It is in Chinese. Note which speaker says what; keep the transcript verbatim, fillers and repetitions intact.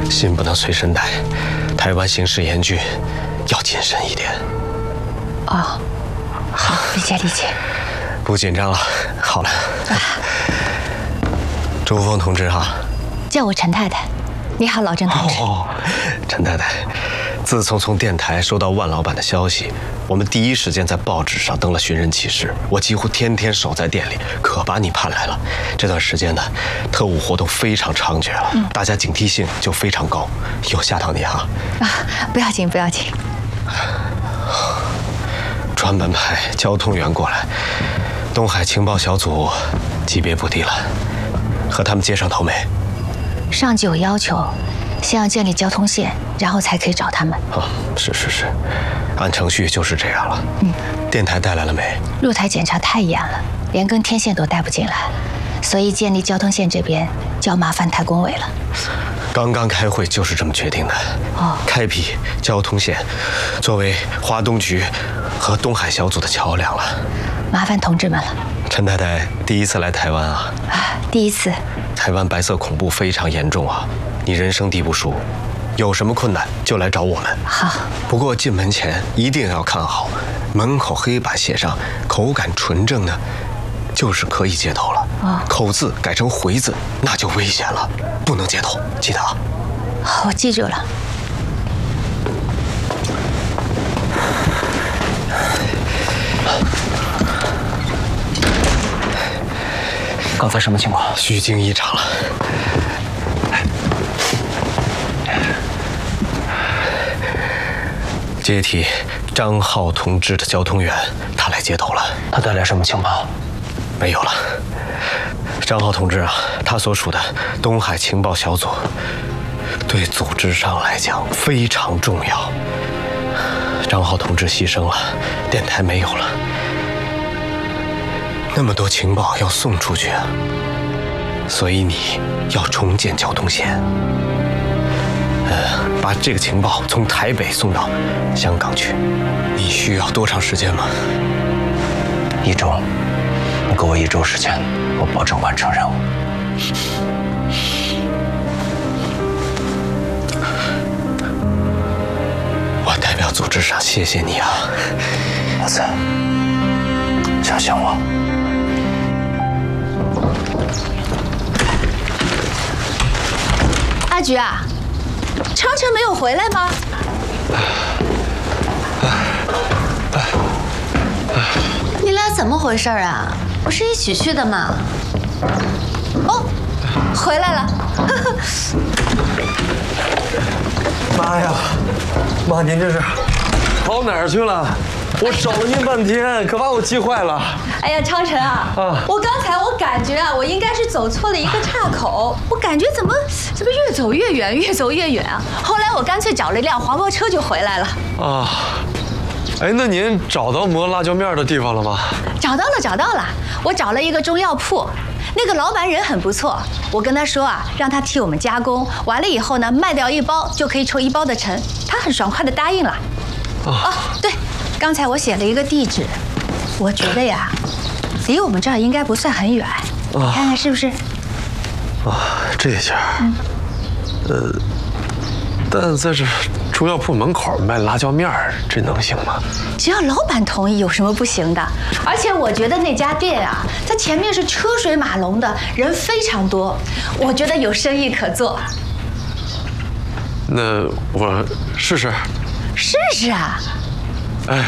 Speaker 1: 信不能随身带，台湾形势严峻，要谨慎一点。
Speaker 2: 哦，好，理解理解。
Speaker 1: 不紧张了，好了。啊、周峰同志哈，
Speaker 2: 叫我陈太太。你好，老郑同志。
Speaker 1: 哦，陈太太，自从从电台收到万老板的消息，我们第一时间在报纸上登了寻人启事。我几乎天天守在店里，可把你盼来了。这段时间呢，特务活动非常猖獗了，嗯、大家警惕性就非常高，有吓到你哈？
Speaker 2: 啊，不要紧，不要紧。
Speaker 1: 专门派交通员过来，东海情报小组级别不低了，和他们接上头没？
Speaker 2: 上级有要求，先要建立交通线，然后才可以找他们。
Speaker 1: 哦，是是是，按程序就是这样了。嗯，电台带来了没？
Speaker 2: 路台检查太严了，连根天线都带不进来，所以建立交通线这边就要麻烦台工委了。
Speaker 1: 刚刚开会就是这么决定的。哦，开辟交通线，作为华东局和东海小组的桥梁了。
Speaker 2: 麻烦同志们了。
Speaker 1: 陈太太第一次来台湾啊？
Speaker 2: 啊，第一次。
Speaker 1: 台湾白色恐怖非常严重啊，你人生地不熟，有什么困难就来找我们。
Speaker 2: 好。
Speaker 1: 不过进门前一定要看好，门口黑板写上口感纯正的，就是可以接头了。哦。口字改成回字，那就危险了，不能接头，记得啊。
Speaker 2: 好，我记住了。
Speaker 3: 刚才什么情况？
Speaker 1: 虚惊一场了。接替张浩同志的交通员，他来接头了。
Speaker 3: 他带来什么情报？
Speaker 1: 没有了。张浩同志啊，他所属的东海情报小组，对组织上来讲非常重要。张浩同志牺牲了，电台没有了。那么多情报要送出去啊，所以你要重建交通线，呃，把这个情报从台北送到香港去。你需要多长时间吗？
Speaker 3: 一周，你给我一周时间，我保证完成任务。
Speaker 1: 我代表组织上谢谢你啊，
Speaker 3: 老四，相信我。
Speaker 2: 阿菊啊，昌昌没有回来吗？你俩怎么回事啊？不是一起去的吗？哦，回来了。
Speaker 4: 妈呀，妈，您这是跑哪儿去了？我找了您半天，可把我急坏了。
Speaker 5: 哎呀，昌晨啊，啊我刚才我感觉啊，我应该是走错了一个岔口，我感觉怎么怎么越走越远，越走越远啊！后来我干脆找了一辆黄包车就回来了。啊，
Speaker 4: 哎，那您找到磨辣椒面的地方了吗？
Speaker 5: 找到了，找到了。我找了一个中药铺，那个老板人很不错，我跟他说啊，让他替我们加工，完了以后呢，卖掉一包就可以抽一包的成，他很爽快的答应了。哦，哦对。刚才我写了一个地址，我觉得呀，离我们这儿应该不算很远，你看看是不是？
Speaker 4: 啊，这家，嗯、呃，但在这中药铺门口卖辣椒面儿，这能行吗？
Speaker 5: 只要老板同意，有什么不行的？而且我觉得那家店啊，它前面是车水马龙的，人非常多，我觉得有生意可做。
Speaker 4: 那我试试。
Speaker 5: 试试啊！